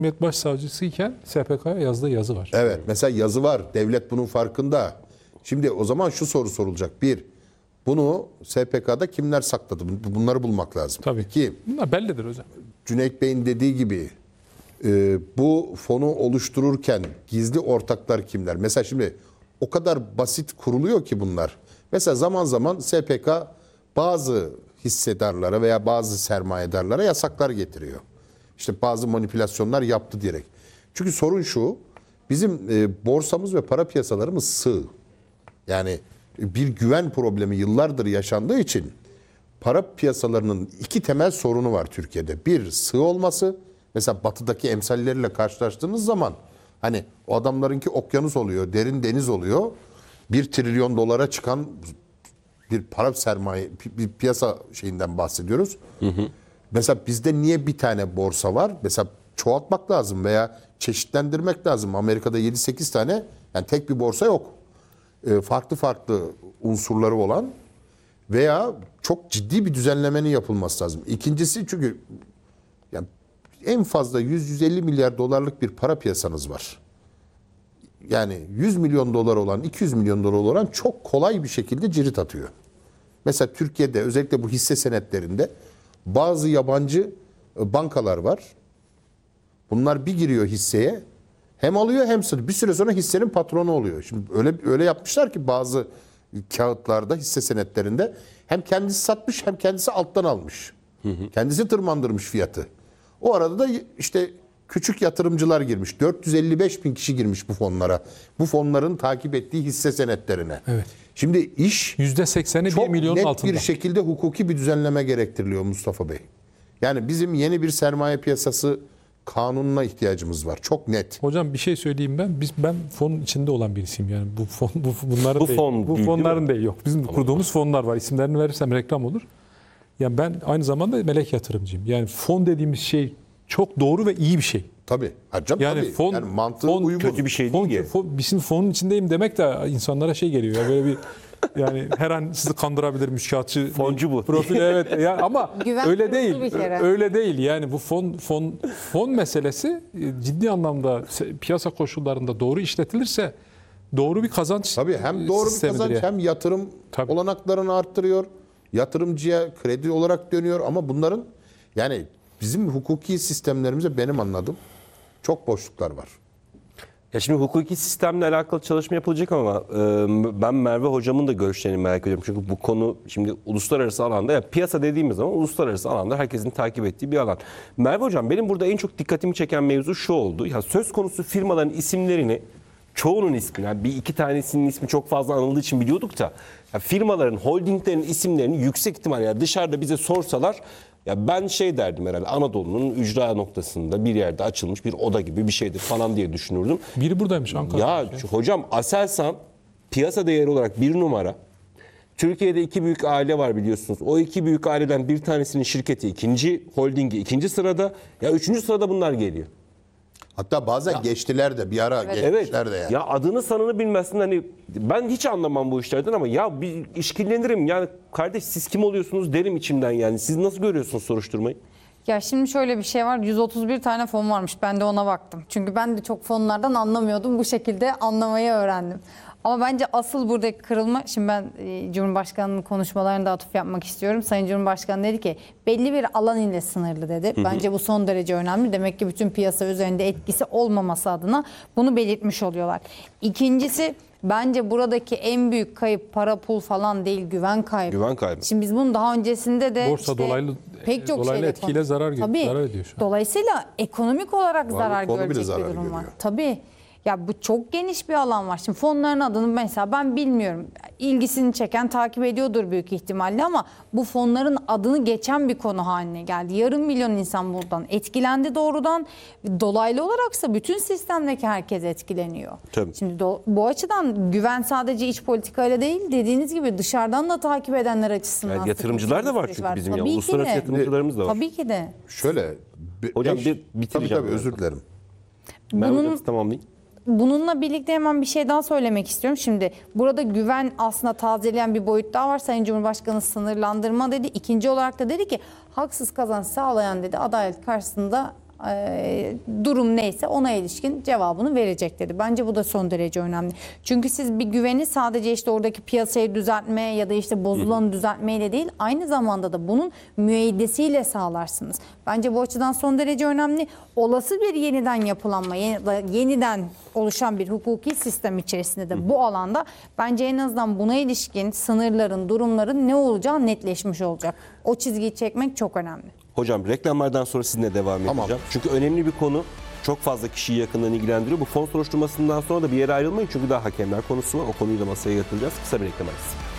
Cumhuriyet Başsavcısı iken SPK'ya yazdığı yazı var. Evet, mesela yazı var. Devlet bunun farkında. Şimdi o zaman şu soru sorulacak. Bir, bunu SPK'da kimler sakladı? Bunları bulmak lazım. Tabii. İki, Bunlar bellidir hocam. Cüneyt Bey'in dediği gibi bu fonu oluştururken gizli ortaklar kimler? Mesela şimdi o kadar basit kuruluyor ki bunlar. Mesela zaman zaman SPK bazı hissedarlara veya bazı sermayedarlara yasaklar getiriyor. İşte bazı manipülasyonlar yaptı diyerek. Çünkü sorun şu, bizim borsamız ve para piyasalarımız sığ. Yani bir güven problemi yıllardır yaşandığı için para piyasalarının iki temel sorunu var Türkiye'de. Bir, sığ olması. Mesela batıdaki emsalleriyle karşılaştığınız zaman hani o adamlarınki okyanus oluyor, derin deniz oluyor. 1 trilyon dolara çıkan bir para sermaye, bir piyasa şeyinden bahsediyoruz. Mesela bizde niye bir tane borsa var? Mesela çoğaltmak lazım veya çeşitlendirmek lazım. Amerika'da 7-8 tane, yani tek bir borsa yok. Farklı farklı unsurları olan veya çok ciddi bir düzenlemenin yapılması lazım. İkincisi, çünkü yani en fazla 100-150 milyar dolarlık bir para piyasanız var. Yani 100 milyon dolar olan, 200 milyon dolar olan çok kolay bir şekilde cirit atıyor. Mesela Türkiye'de özellikle bu hisse senetlerinde bazı yabancı bankalar var. Bunlar bir giriyor hisseye, hem alıyor hem satıyor. Bir süre sonra hissenin patronu oluyor. Şimdi öyle yapmışlar ki bazı kağıtlarda, hisse senetlerinde hem kendisi satmış hem kendisi alttan almış. Kendisi tırmandırmış fiyatı. O arada da işte küçük yatırımcılar girmiş. 455 bin kişi girmiş bu fonlara. Bu fonların takip ettiği hisse senetlerine. Evet. Şimdi iş %80'i 1 çok milyonun net altında. bir şekilde hukuki bir düzenleme gerektiriliyor Mustafa Bey. Yani bizim yeni bir sermaye piyasası kanununa ihtiyacımız var. Çok net. Hocam bir şey söyleyeyim ben. Ben fonun içinde olan birisiyim yani. Bunların Bu değil. fon Bu değil, fonların değil. Yok. Bizim kurduğumuz fonlar var. İsimlerini verirsem reklam olur. Yani ben aynı zamanda melek yatırımcıyım. Yani fon dediğimiz şey çok doğru ve iyi bir şey. Tabii. Hocam Yani tabii. fon, Yani mantığı fon uyumlu. kötü bir şey değil ki. Bizim fonun içindeyim demek de insanlara şey geliyor ya, böyle bir yani her an sizi kandırabilir müşkatçı Foncu bu. profili, evet ya, ama Güven öyle kurulu değil. bir kere. Öyle değil. Yani bu fon meselesi ciddi anlamda piyasa koşullarında doğru işletilirse doğru bir kazanç Tabii hem doğru bir sistemidir kazanç yani. hem yatırım Tabii. olanaklarını arttırıyor. Yatırımcıya kredi olarak dönüyor ama bunların, yani bizim hukuki sistemlerimize benim anladığım çok boşluklar var. Ya şimdi hukuki sistemle alakalı çalışma yapılacak ama ben Merve hocamın da görüşlerini merak ediyorum. Çünkü bu konu şimdi uluslararası alanda, ya piyasa dediğimiz zaman uluslararası alanda herkesin takip ettiği bir alan. Merve hocam, benim burada en çok dikkatimi çeken mevzu şu oldu. Ya söz konusu firmaların isimlerini, çoğunun ismi, yani bir iki tanesinin ismi çok fazla anıldığı için biliyorduk da ya firmaların, holdinglerin isimlerini yüksek ihtimal, yani dışarıda bize sorsalar, ya ben şey derdim herhalde, Anadolu'nun ücra noktasında bir yerde açılmış bir oda gibi bir şeydir falan diye düşünürdüm. Biri buradaymış Ankara'da. Ya hocam, Aselsan piyasa değeri olarak bir numara. Türkiye'de iki büyük aile var biliyorsunuz. O iki büyük aileden bir tanesinin şirketi ikinci, holdingi ikinci sırada. Ya üçüncü sırada bunlar geliyor. Hatta bazen geçtiler de, bir ara Evet. geçmişler de yani. Ya adını sanını bilmezsin, hani ben hiç anlamam bu işlerden ama ya bir işkillenirim. Yani kardeş, siz kim oluyorsunuz derim içimden yani. Siz nasıl görüyorsunuz soruşturmayı? Ya şimdi şöyle bir şey var. 131 tane fon varmış. Ben de ona baktım. Çünkü ben de çok fonlardan anlamıyordum. Bu şekilde anlamayı öğrendim. Ama bence asıl buradaki kırılma, şimdi ben Cumhurbaşkanı'nın konuşmalarına da atıf yapmak istiyorum. Sayın Cumhurbaşkanı dedi ki belli bir alan ile sınırlı dedi. Bence bu son derece önemli. Demek ki bütün piyasa üzerinde etkisi olmaması adına bunu belirtmiş oluyorlar. İkincisi, bence buradaki en büyük kayıp para pul falan değil, güven kaybı. Güven kaybı. Şimdi biz bunun daha öncesinde de Borsa dolaylı şeyde etkiyle zarar ediyor şu an. Dolayısıyla ekonomik olarak zarar fonu bile görecek zarar bir durum var. görüyor. Tabii. Ya bu çok geniş bir alan var. Şimdi fonların adını mesela ben bilmiyorum. İlgisini çeken takip ediyordur büyük ihtimalle ama bu fonların adını geçen bir konu haline geldi. Yarım milyon insan buradan etkilendi doğrudan. Dolaylı olaraksa bütün sistemdeki herkes etkileniyor. Tabii. Şimdi bu açıdan güven sadece iç politikayla değil, dediğiniz gibi dışarıdan da takip edenler açısından. Yani yatırımcılar da var sıkıntı çünkü bizim ya. Tabii ki Uluslararası de. yatırımcılarımız da var. Tabii ki de. Şöyle. Hocam beş- bitireceğim. Tabii özür dilerim. Merve Bunun- hocam tamamlayın. Bununla birlikte hemen bir şey daha söylemek istiyorum. Şimdi burada güven aslında tazeleyen bir boyut daha var. Sayın Cumhurbaşkanı sınırlandırma dedi. İkinci olarak da dedi ki haksız kazanç sağlayan dedi adalet karşısında durum neyse ona ilişkin cevabını verecek dedi. Bence bu da son derece önemli. Çünkü siz bir güveni sadece işte oradaki piyasayı düzeltme ya da işte bozulanı düzeltmeyle değil, aynı zamanda da bunun müeyyidesiyle sağlarsınız. Bence bu açıdan son derece önemli. Olası bir yeniden yapılanma, yeniden oluşan bir hukuki sistem içerisinde de bu alanda bence en azından buna ilişkin sınırların, durumların ne olacağı netleşmiş olacak. O çizgiyi çekmek çok önemli. Hocam reklamlardan sonra sizinle devam Tamam. edeceğim. Çünkü önemli bir konu. Çok fazla kişiyi yakından ilgilendiriyor. Bu fon soruşturmasından sonra da bir yere ayrılmayın. Çünkü daha hakemler konusu var. O konuyu da masaya yatıracağız. Kısa bir reklam arası.